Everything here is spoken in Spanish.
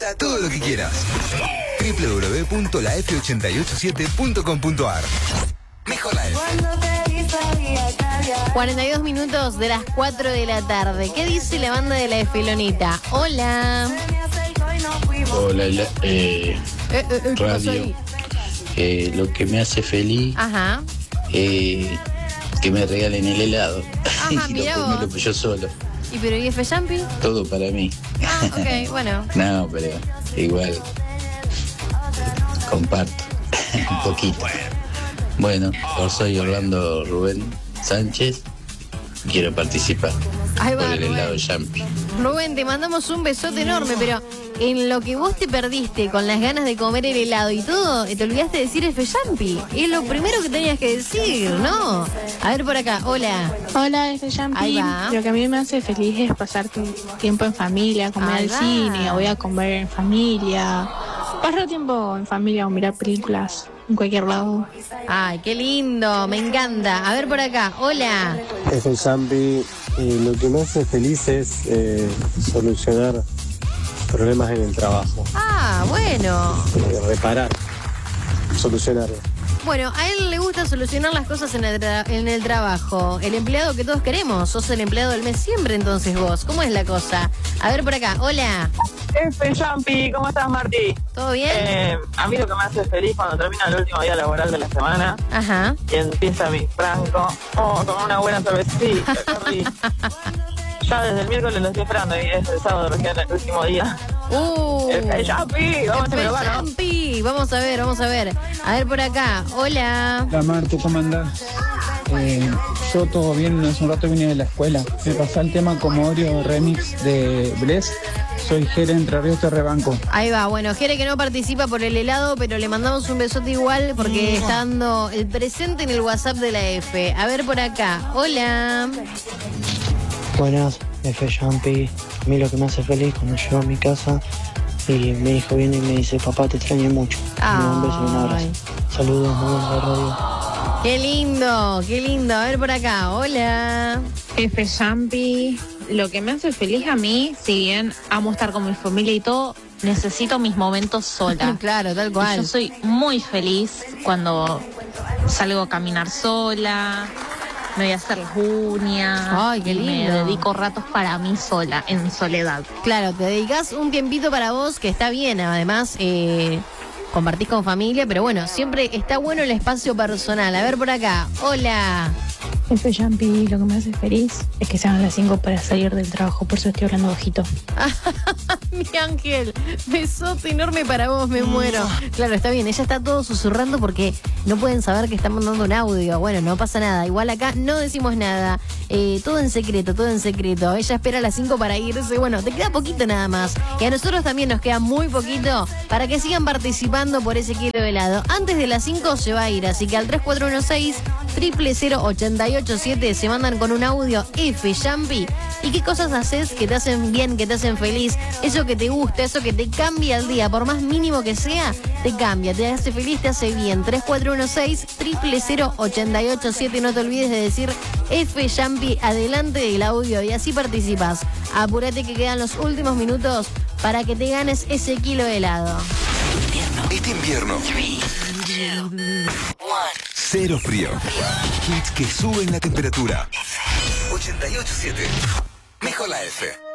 todo lo que quieras. www.laf887.com.ar. Mejor la F. 42 minutos de las 4 de la tarde. ¿Qué dice la banda de la Esfelonita? Hola. Hola, ¿qué pasó radio. ahí? Lo que me hace feliz, Ajá. que me regalen el helado. Ajá, Y mirá lo vos. comelo yo solo. ¿Y pero y F Jumpy? Todo para mí. Ah, ok, bueno. No, pero igual comparto un poquito. Bueno, yo soy Orlando Rubén Sánchez. Quiero participar Ahí por va, el helado Rubén. Jumpy. Rubén, te mandamos un besote enorme, pero en lo que vos te perdiste con las ganas de comer el helado y todo, te olvidaste de decir F Jumpy. Es lo primero que tenías que decir, ¿no? A ver por acá, hola. Hola, F. Jumpy. Ahí va. Lo que a mí me hace feliz es pasar tu tiempo en familia, comer Ahí al va. cine, voy a comer en familia, pasar tiempo en familia o mirar películas en cualquier lado. Ay, qué lindo, me encanta. A ver por acá, hola. F. Jumpy, lo que me hace feliz es solucionar problemas en el trabajo, Ah, bueno. reparar, solucionarlo. Bueno, a él le gusta solucionar las cosas en el trabajo. El empleado que todos queremos. Sos el empleado del mes siempre, entonces vos. ¿Cómo es la cosa? A ver por acá, hola. F. Jumpy, ¿cómo estás, Martí? ¿Todo bien? A mí lo que me hace feliz cuando termina el último día laboral de la semana Ajá. y empieza mi franco, con una buena cervecita, qué rico. Ya desde el miércoles lo estoy esperando y es el sábado recién el último día. F. Jumpy, vamos a F. probar, ¿no? Jumpy. Vamos a ver, vamos a ver. A ver por acá, hola. Hola Martu, ¿cómo andás? Yo todo bien, hace un rato vine de la escuela. Me pasó el tema Comorio Remix de Bless. Soy Jere Entre Ríos de Rebanco. Ahí va, bueno, Jere que no participa por el helado, pero le mandamos un besote igual porque está dando el presente en el WhatsApp de la F. A ver por acá, hola. Buenas, F. Jumpy. A mí lo que me hace feliz cuando llego a mi casa y mi hijo viene y me dice, papá, te extraño mucho. Me da un beso y un abrazo. Ay. Saludos, muy buena la radio. Qué lindo, qué lindo. A ver por acá, hola. F. Jumpy, lo que me hace feliz a mí, si bien amo estar con mi familia y todo, necesito mis momentos sola. Claro, tal Y cual. yo soy muy feliz cuando salgo a caminar sola, me voy a hacer las uñas. Ay, qué y me lindo. dedico ratos para mí sola, en soledad. Claro, te dedicas un tiempito para vos, que está bien, además compartís con familia, pero bueno, siempre está bueno el espacio personal. A ver por acá, hola. F. Jumpy, lo que me hace feliz es que sean las 5 para salir del trabajo, por eso estoy hablando bajito. Mi ángel, besote enorme para vos, me muero. Claro, está bien, ella está todo susurrando porque no pueden saber que está mandando un audio. Bueno, no pasa nada, igual acá no decimos nada. Todo en secreto, todo en secreto. Ella espera a las 5 para irse. Bueno, te queda poquito nada más. Y a nosotros también nos queda muy poquito para que sigan participando por ese kilo de helado. Antes de las 5 se va a ir, así que al 3416-000887 se mandan con un audio F. Jumpy. ¿Y qué cosas haces que te hacen bien, que te hacen feliz? Eso que te gusta, eso que te cambia el día, por más mínimo que sea, te cambia, te hace feliz, te hace bien. 3416-000887. No te olvides de decir F. Jumpy adelante del audio y así participas. Apúrate que quedan los últimos minutos para que te ganes ese kilo de helado. Este invierno. Cero frío. Hits que suben la temperatura. 88.7. Mejor la F.